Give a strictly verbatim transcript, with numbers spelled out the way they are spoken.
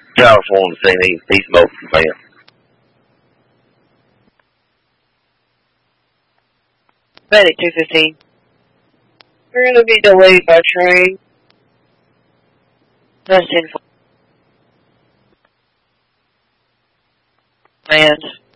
Travis wanted to see me. He's both from there. Medic two fifteen. We're going to be delayed by train. That's ten. Land.